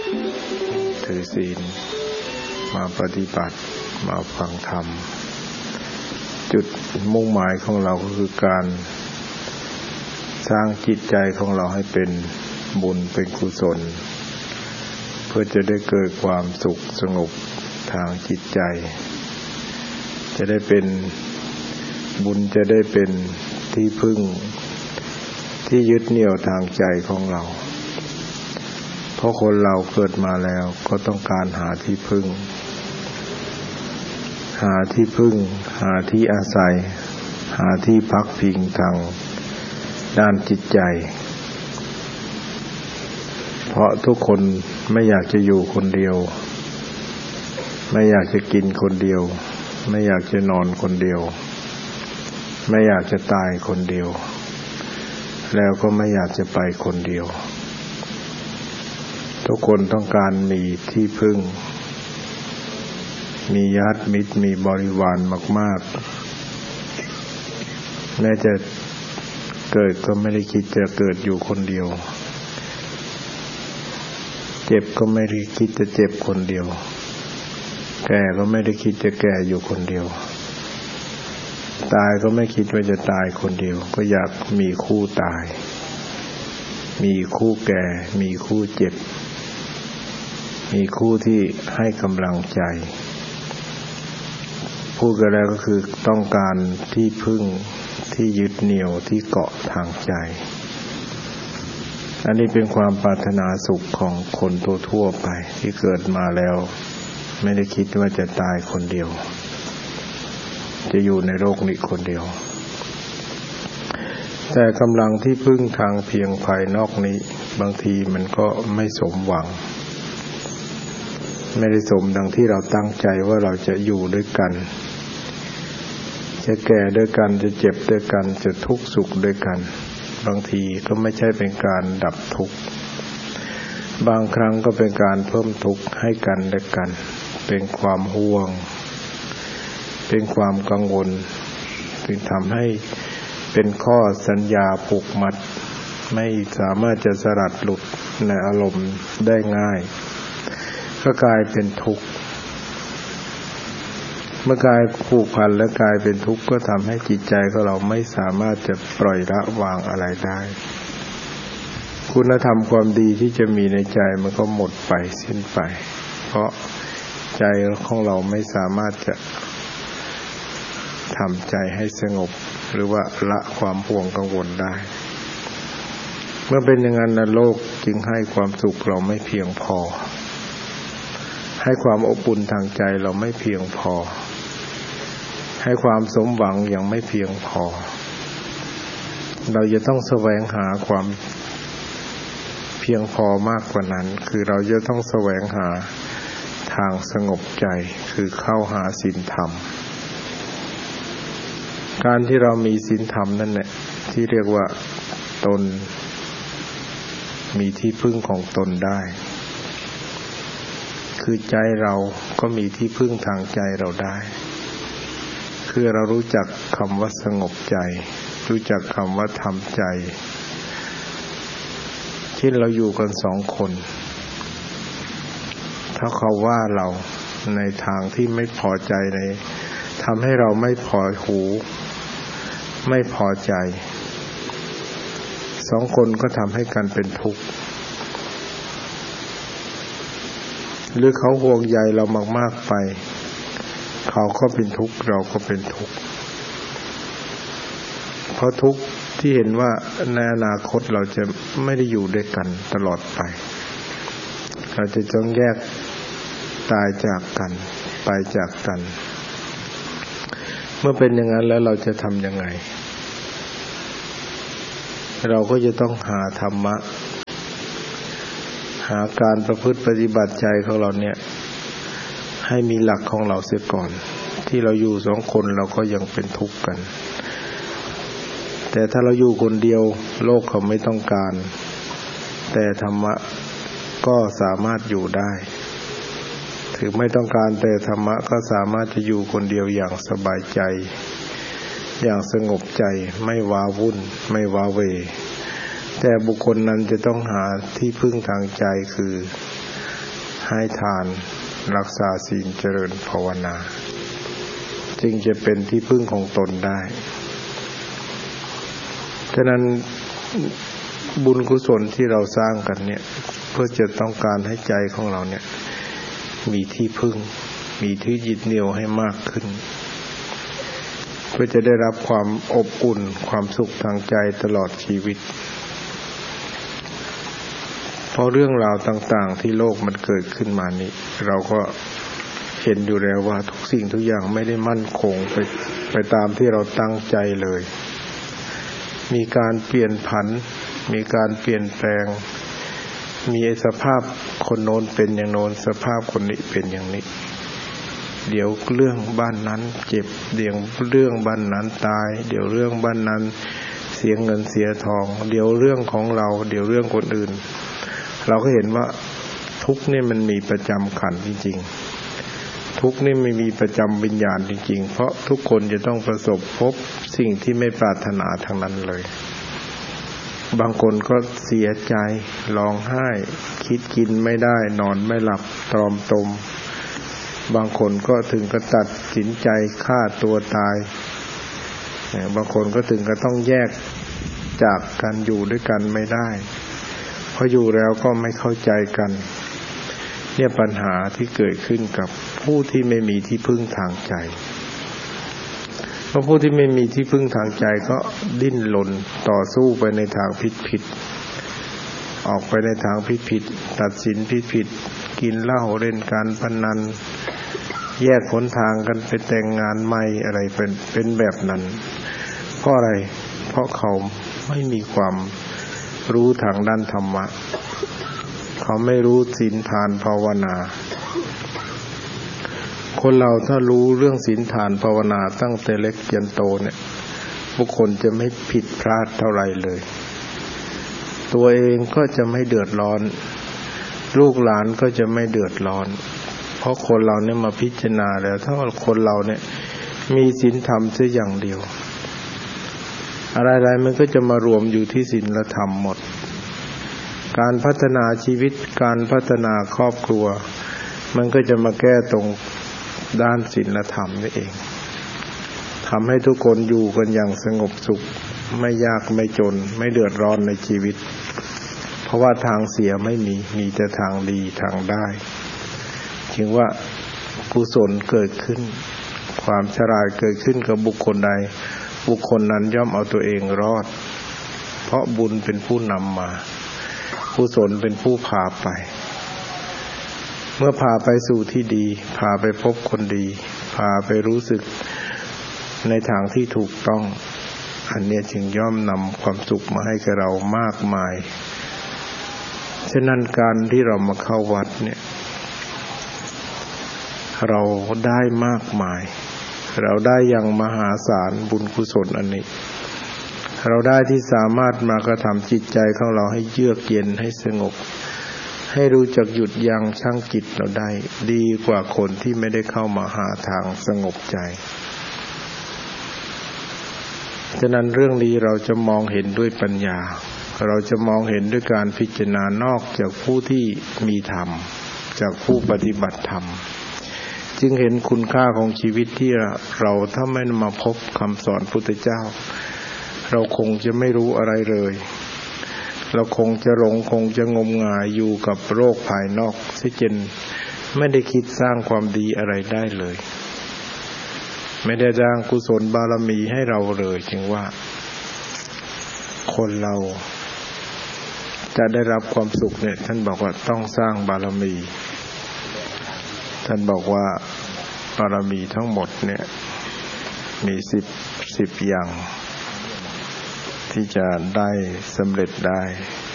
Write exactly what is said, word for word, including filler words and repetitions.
ถือศีลมาปฏิบัติมาฟังธรรมจุดมุ่งหมายของเราก็คือการสร้างจิตใจของเราให้เป็นบุญเป็นกุศลเพื่อจะได้เกิดความสุขสงบทางจิตใจจะได้เป็นบุญจะได้เป็นที่พึ่งที่ยึดเหนี่ยวทางใจของเราเพราะคนเราเกิดมาแล้วก็ต้องการหาที่พึ่งหาที่พึ่งหาที่อาศัยหาที่พักพิงทางด้านจิตใจเพราะทุกคนไม่อยากจะอยู่คนเดียวไม่อยากจะกินคนเดียวไม่อยากจะนอนคนเดียวไม่อยากจะตายคนเดียวแล้วก็ไม่อยากจะไปคนเดียวทุกคนต้องการมีที่พึ่งมีญาติมิตรมีบริวารมากๆแม้จะเกิดก็ไม่ได้คิดจะเกิดอยู่คนเดียวเจ็บก็ไม่ได้คิดจะเจ็บคนเดียวแก่ก็ไม่ได้คิดจะแก่อยู่คนเดียวตายก็ไม่คิดว่าจะตายคนเดียวก็อยากมีคู่ตายมีคู่แก่มีคู่เจ็บมีคู่ที่ให้กำลังใจพูดกันแล้วก็คือต้องการที่พึ่งที่ยึดเหนี่ยวที่เกาะทางใจอันนี้เป็นความปรารถนาสุขของคนทั่วๆไปที่เกิดมาแล้วไม่ได้คิดว่าจะตายคนเดียวจะอยู่ในโลกนี้คนเดียวแต่กำลังที่พึ่งทางเพียงภายนอกนี้บางทีมันก็ไม่สมหวังไม่ได้สมดังที่เราตั้งใจว่าเราจะอยู่ด้วยกันจะแก่ด้วยกันจะเจ็บด้วยกันจะทุกข์สุขด้วยกันบางทีก็ไม่ใช่เป็นการดับทุกข์บางครั้งก็เป็นการเพิ่มทุกข์ให้กันและกันเป็นความห่วงเป็นความกังวลจึงทำให้เป็นข้อสัญญาผูกมัดไม่สามารถจะสลัดหลุดในอารมณ์ได้ง่ายก็กลายเป็นทุกข์เมื่อกายผูกพันและกลายเป็นทุกข์ก็ทำให้จิตใจของเราไม่สามารถจะปล่อยละวางอะไรได้คุณธรรมความดีที่จะมีในใจมันก็หมดไปสิ้นไปเพราะใจของเราไม่สามารถจะทำใจให้สงบหรือว่าละความห่วงกังวลได้เมื่อเป็นอย่างนั้นนะโลกจึงให้ความสุขเราไม่เพียงพอให้ความอบอุ่นทางใจเราไม่เพียงพอให้ความสมหวังยังไม่เพียงพอเราจะต้องแสวงหาความเพียงพอมากกว่านั้นคือเราจะต้องแสวงหาทางสงบใจคือเข้าหาศีลธรรมการที่เรามีศีลธรรมนั่นแหละที่เรียกว่าตนมีที่พึ่งของตนได้คือใจเราก็มีที่พึ่งทางใจเราได้คือเรารู้จักคำว่าสงบใจรู้จักคำว่าทำใจเช่นเราอยู่กันสองคนถ้าเขาว่าเราในทางที่ไม่พอใจในทำให้เราไม่พอหูไม่พอใจสองคนก็ทำให้กันเป็นทุกข์หรือเขาห่วงใยเรามากๆไปเขาก็เป็นทุกข์เราก็เป็นทุกข์เพราะทุกข์ที่เห็นว่าในอนาคตเราจะไม่ได้อยู่ด้วยกันตลอดไปเราจะต้องแยกตายจากกันไปจากกันเมื่อเป็นอย่างนั้นแล้วเราจะทำยังไงเราก็จะต้องหาธรรมะหาการประพฤติปฏิบัติใจของเราเนี่ยให้มีหลักของเราเสียก่อนที่เราอยู่สองคนเราก็ยังเป็นทุกข์กันแต่ถ้าเราอยู่คนเดียวโลกเขาไม่ต้องการแต่ธรรมะก็สามารถอยู่ได้ถึงไม่ต้องการแต่ธรรมะก็สามารถจะอยู่คนเดียวอย่างสบายใจอย่างสงบใจไม่ว้าวุ่นไม่ว้าเหวแต่บุคคลนั้นจะต้องหาที่พึ่งทางใจคือให้ทานรักษาศีลเจริญภาวนาจึงจะเป็นที่พึ่งของตนได้ฉะนั้นบุญกุศลที่เราสร้างกันเนี่ยเพื่อจะต้องการให้ใจของเราเนี่ยมีที่พึ่งมีที่ยึดเหนี่ยวให้มากขึ้นเพื่อจะได้รับความอบอุ่นความสุขทางใจตลอดชีวิตเพราะเรื่องราวต่างๆที่โลกมันเกิดขึ้นมานี้เราก็เห็นอยู่แล้วว่าทุกสิ่งทุกอย่างไม่ได้มั่นคงไปไปตามที่เราตั้งใจเลยมีการเปลี่ยนผันมีการเปลี่ยนแปลงมีสภาพคนโน้นเป็นอย่างโน้นสภาพคนนี้เป็นอย่างนี้เดี๋ยวเรื่องบ้านนั้นเจ็บเดี๋ยวเรื่องบ้านนั้นตายเดี๋ยวเรื่องบ้านนั้นเสียเงินเสียทองเดี๋ยวเรื่องของเราเดี๋ยวเรื่องคนอื่นเราก็เห็นว่าทุกข์นี่มันมีประจำขันธ์จริงๆทุกข์นี่ไม่มีประจำวิญญาณจริงๆเพราะทุกคนจะต้องประสบพบสิ่งที่ไม่ปรารถนาทั้งนั้นเลยบางคนก็เสียใจร้องไห้คิดกินไม่ได้นอนไม่หลับตรอมตมบางคนก็ถึงกับตัดสินใจฆ่าตัวตายบางคนก็ถึงกับต้องแยกจากกันอยู่ด้วยกันไม่ได้เพราะอยู่แล้วก็ไม่เข้าใจกันเนี่ยปัญหาที่เกิดขึ้นกับผู้ที่ไม่มีที่พึ่งทางใจเพราะผู้ที่ไม่มีที่พึ่งทางใจก็ดิ้นรนต่อสู้ไปในทางผิดๆออกไปในทางผิดๆตัดสินผิดๆกินเหล้าเล่นการพนันแยกหนทางกันไปแต่งงานใหม่อะไรเป็นเป็นแบบนั้นเพราะอะไรเพราะเขาไม่มีความรู้ทางด้านธรรมะเขาไม่รู้ศีลทานภาวนาคนเราถ้ารู้เรื่องศีลทานภาวนาตั้งแต่เล็กจนโตเนี่ยบุคคลจะไม่ผิดพลาดเท่าไหร่เลยตัวเองก็จะไม่เดือดร้อนลูกหลานก็จะไม่เดือดร้อนเพราะคนเราเนี่ยมาพิจารณาแล้วถ้าคนเราเนี่ยมีศีลธรรมแค่อย่างเดียวอะไรๆมันก็จะมารวมอยู่ที่ศีลธรรมหมดการพัฒนาชีวิตการพัฒนาครอบครัวมันก็จะมาแก้ตรงด้านศีลธรรมนี่เองทำให้ทุกคนอยู่กันอย่างสงบสุขไม่ยากไม่จนไม่เดือดร้อนในชีวิตเพราะว่าทางเสียไม่มีมีแต่ทางดีทางได้จึงว่ากุศลเกิดขึ้นความฉลาดเกิดขึ้นกับบุคคลใดบุคคลนั้นย่อมเอาตัวเองรอดเพราะบุญเป็นผู้นำมากุศลเป็นผู้พาไปเมื่อพาไปสู่ที่ดีพาไปพบคนดีพาไปรู้สึกในทางที่ถูกต้องอันนี้จึงย่อมนำความสุขมาให้แก่เรามากมายฉะนั้นการที่เรามาเข้าวัดเนี่ยเราได้มากมายเราได้อย่างมหาศาลบุญกุศลอันนี้เราได้ที่สามารถมากระทำจิตใจของเราให้เยือกเย็นให้สงบให้รู้จักหยุดยั้งชั่งจิตเราได้ดีกว่าคนที่ไม่ได้เข้ามาหาทางสงบใจฉะนั้นเรื่องนี้เราจะมองเห็นด้วยปัญญาเราจะมองเห็นด้วยการพิจารณานอกจากผู้ที่มีธรรมจากผู้ปฏิบัติธรรมจึงเห็นคุณค่าของชีวิตที่เราถ้าไม่มาพบคำสอนพุทธเจ้าเราคงจะไม่รู้อะไรเลยเราคงจะหลงคงจะงมงายอยู่กับโลกภายนอกเสียจนไม่ได้คิดสร้างความดีอะไรได้เลยไม่ได้สร้างกุศลบารมีให้เราเลยจึงว่าคนเราจะได้รับความสุขเนี่ยท่านบอกว่าต้องสร้างบารมีท่านบอกว่าบารมีทั้งหมดเนี่ยมีสิบสิบอย่างที่จะได้สำเร็จได้